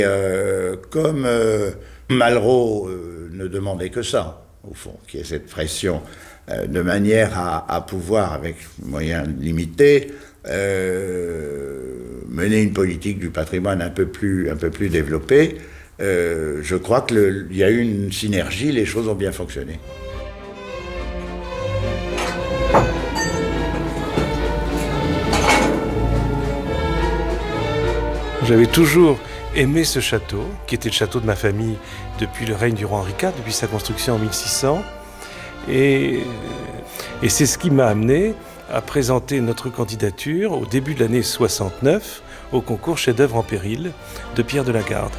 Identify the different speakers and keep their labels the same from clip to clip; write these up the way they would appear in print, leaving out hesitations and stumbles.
Speaker 1: Comme Malraux ne demandait que ça, au fond, qu'il y ait cette pression, de manière à pouvoir, avec moyens limités, mener une politique du patrimoine un peu plus développée. Je crois qu'il y a eu une synergie, les choses ont bien fonctionné.
Speaker 2: J'avais toujours aimé ce château, qui était le château de ma famille depuis le règne du roi Henri IV, depuis sa construction en 1600. Et c'est ce qui m'a amené à présenter notre candidature au début de l'année 69 au concours chef-d'œuvre en péril de Pierre de la Garde.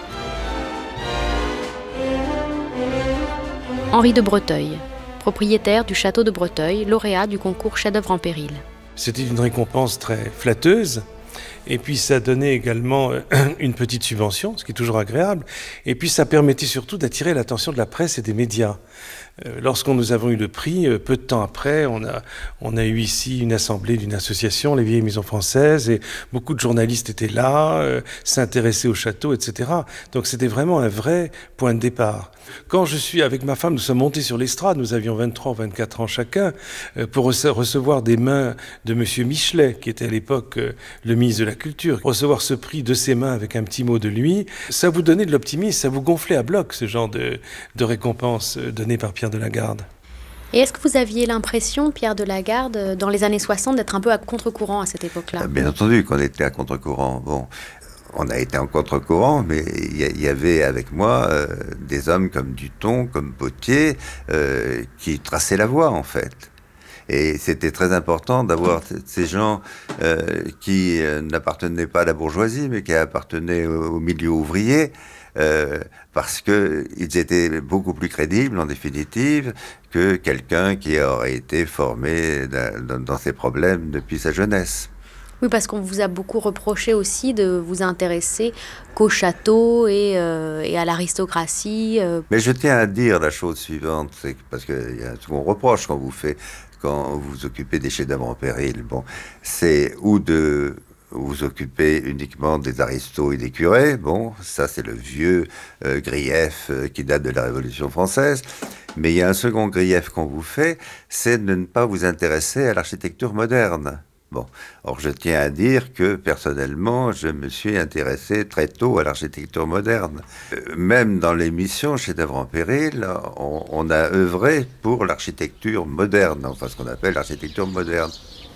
Speaker 3: Henri de Breteuil, propriétaire du château de Breteuil, lauréat du concours chef-d'œuvre en péril.
Speaker 2: C'était une récompense très flatteuse. Et puis ça donnait également une petite subvention, ce qui est toujours agréable. Et puis ça permettait surtout d'attirer l'attention de la presse et des médias. Lorsqu'on nous avons eu le prix, peu de temps après, on a eu ici une assemblée d'une association, les Vieilles Maisons Françaises, et beaucoup de journalistes étaient là, s'intéressaient au château, etc. Donc c'était vraiment un vrai point de départ. Quand je suis avec ma femme, nous sommes montés sur l'estrade, nous avions 23 ou 24 ans chacun, pour recevoir des mains de monsieur Michelet, qui était à l'époque le ministre de la Culture. Recevoir ce prix de ses mains avec un petit mot de lui, ça vous donnait de l'optimisme, ça vous gonflait à bloc, ce genre de récompense donnée par Pierre de la Garde.
Speaker 3: Et est-ce que vous aviez l'impression, Pierre de la Garde, dans les années 60, d'être un peu à contre-courant à cette époque-là ?
Speaker 4: Bien entendu qu'on était à contre-courant. Bon, on a été en contre-courant, mais il y avait avec moi des hommes comme Duton, comme Potier, qui traçaient la voie, en fait. Et c'était très important d'avoir ces gens qui n'appartenaient pas à la bourgeoisie, mais qui appartenaient au milieu ouvrier, parce qu'ils étaient beaucoup plus crédibles, en définitive, que quelqu'un qui aurait été formé dans ces problèmes depuis sa jeunesse.
Speaker 3: Oui, parce qu'on vous a beaucoup reproché aussi de vous intéresser qu'au château et à l'aristocratie.
Speaker 4: Mais je tiens à dire la chose suivante, c'est parce qu'il y a un second reproche qu'on vous fait quand vous vous occupez des chefs-d'œuvre en péril. Bon, c'est ou de vous occuper uniquement des aristos et des curés. Bon, ça c'est le vieux grief qui date de la Révolution française. Mais il y a un second grief qu'on vous fait, c'est de ne pas vous intéresser à l'architecture moderne. Bon, or je tiens à dire que personnellement, je me suis intéressé très tôt à l'architecture moderne. Même dans l'émission Chefs-d'œuvre en péril, on a œuvré pour l'architecture moderne, enfin ce qu'on appelle l'architecture moderne.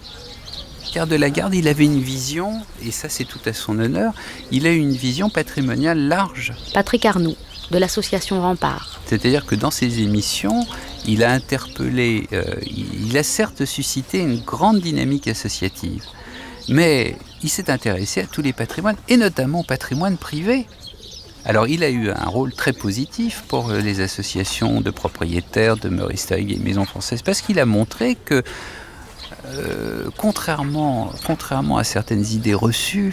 Speaker 5: Pierre de la Garde, il avait une vision, et ça c'est tout à son honneur, il a une vision patrimoniale large.
Speaker 3: Patrick Arnoux, de l'association Rempart.
Speaker 5: C'est-à-dire que dans ses émissions, il a interpellé, il a certes suscité une grande dynamique associative, mais il s'est intéressé à tous les patrimoines, et notamment au patrimoine privé. Alors il a eu un rôle très positif pour les associations de propriétaires, demeures historiques et maisons françaises, parce qu'il a montré que, contrairement à certaines idées reçues,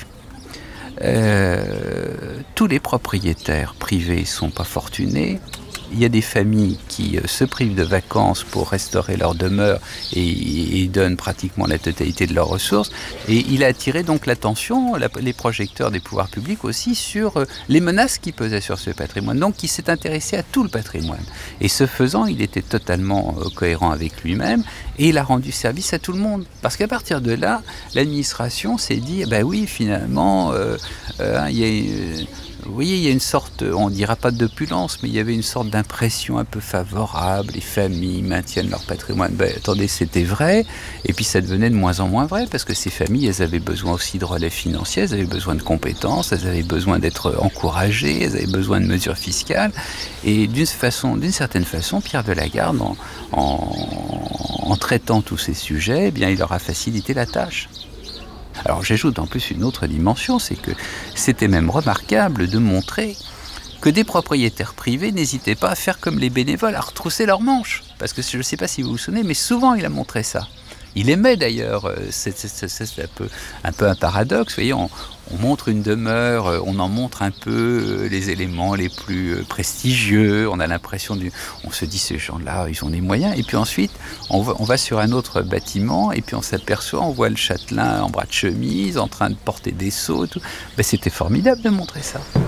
Speaker 5: tous les propriétaires privés ne sont pas fortunés. Il y a des familles qui se privent de vacances pour restaurer leur demeure et donnent pratiquement la totalité de leurs ressources. Et il a attiré donc l'attention, les projecteurs des pouvoirs publics aussi, sur les menaces qui pesaient sur ce patrimoine. Donc il s'est intéressé à tout le patrimoine. Et ce faisant, il était totalement cohérent avec lui-même et il a rendu service à tout le monde. Parce qu'à partir de là, l'administration s'est dit, ben oui, finalement, il y a... Vous voyez, il y a une sorte, on ne dira pas d'opulence, mais il y avait une sorte d'impression un peu favorable. Les familles maintiennent leur patrimoine. Ben, attendez, c'était vrai. Et puis ça devenait de moins en moins vrai, parce que ces familles, elles avaient besoin aussi de relais financiers, elles avaient besoin de compétences, elles avaient besoin d'être encouragées, elles avaient besoin de mesures fiscales. Et d'une certaine façon, Pierre de la Garde, en traitant tous ces sujets, eh bien, il leur a facilité la tâche. Alors j'ajoute en plus une autre dimension, c'est que c'était même remarquable de montrer que des propriétaires privés n'hésitaient pas à faire comme les bénévoles, à retrousser leurs manches. Parce que je ne sais pas si vous vous souvenez, mais souvent il a montré ça. Il aimait d'ailleurs, c'est un peu un paradoxe, vous voyez, on montre une demeure, on en montre un peu les éléments les plus prestigieux, on a l'impression, on se dit ces gens-là, ils ont les moyens, et puis ensuite on va sur un autre bâtiment, et puis on s'aperçoit, on voit le châtelain en bras de chemise, en train de porter des seaux, tout. Ben, c'était formidable de montrer ça.